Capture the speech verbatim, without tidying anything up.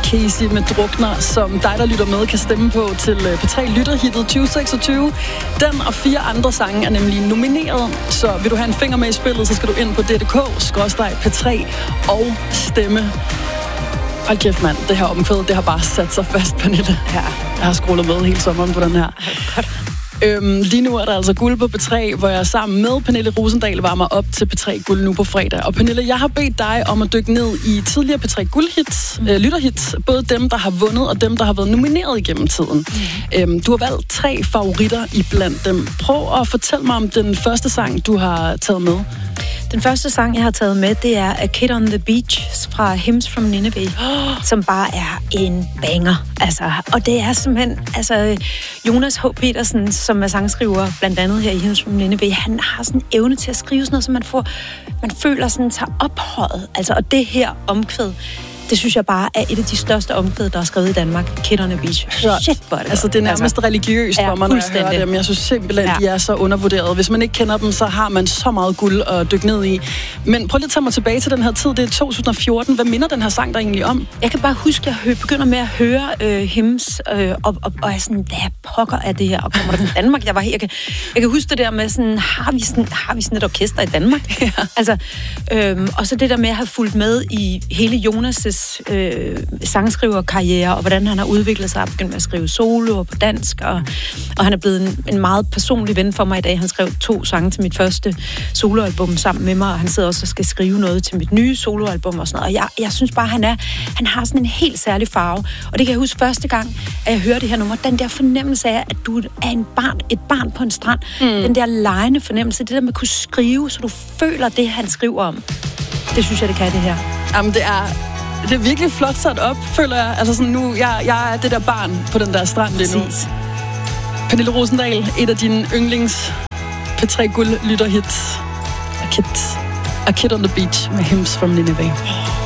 Casey med Drukner, som dig, der lytter med, kan stemme på til P tre Lytterhittet tyve seksogtyve. Den og fire andre sange er nemlig nomineret, så vil du have en finger med i spillet, så skal du ind på d d k skråstreg p tre og stemme. Hold kæft, mand. Det her omkvæd, det har bare sat sig fast, Pernille. Ja. Jeg har scrollet med hele sommeren på den her. Øhm, lige nu er der altså guld på P tre, hvor jeg sammen med Pernille Rosendal varmer op til P tre Guld nu på fredag. Og Pernille, jeg har bedt dig om at dykke ned i tidligere P tre Guldhits, mm. øh, lytterhits. Både dem, der har vundet, og dem, der har været nomineret igennem tiden. Mm. Øhm, du har valgt tre favoritter i blandt dem. Prøv at fortælle mig om den første sang, du har taget med. Den første sang, jeg har taget med, det er A Kid on the Beach fra Hymns from Nineveh, oh. som bare er en banger. Altså, og det er simpelthen, altså, Jonas H. Petersen, som er sangskriver, blandt andet her i Hymns from Nineveh, han har sådan en evne til at skrive sådan noget, som man får, man føler sådan, tager ophøjet. Altså, og det her omkvæd, det synes jeg bare er et af de største omkvæd, der er skrevet i Danmark. Kid on the Beach. Shit, hvor det altså, det er nærmest altså, religiøst for mig, når jeg hører dem. Jeg synes simpelthen, ja. de er så undervurderet. Hvis man ikke kender dem, så har man så meget guld at dykke ned i. Men prøv lige at tage mig tilbage til den her tid. Det er to tusind og fjorten. Hvad minder den her sang der egentlig om? Jeg kan bare huske, at jeg hø- begynder med at høre øh, Hymns, øh, og, og, og er sådan, hvad pokker er det her? Og kommer der fra Danmark? Jeg, var, jeg, kan, jeg kan huske det der med, sådan, har vi sådan, har vi sådan et orkester i Danmark? Ja. Altså, øh, og så det der med at have fulgt med i hele Jonas' øh, sangskriverkarriere, og hvordan han har udviklet sig og begyndt med at skrive solo på dansk, og, og han er blevet en, en meget personlig ven for mig i dag. Han skrev to sange til mit første soloalbum sammen med mig, og han sidder også og skal skrive noget til mit nye soloalbum og sådan noget. Og jeg, jeg synes bare, han er, han har sådan en helt særlig farve. Og det kan jeg huske første gang, at jeg hørte det her nummer, den der fornemmelse af, at du er en barn, et barn på en strand. Mm. Den der legende fornemmelse, det der med at kunne skrive, så du føler det, han skriver om. Det synes jeg, det kan, det her. Jamen, det er... Det er virkelig flot sat op, føler jeg. Altså sådan nu, jeg, jeg er det der barn på den der strand lige nu. Pernille Rosendal, et af dine yndlings P tre Guld lytterhits. A Kid, A Kid on the Beach med Hymns from Nineveh.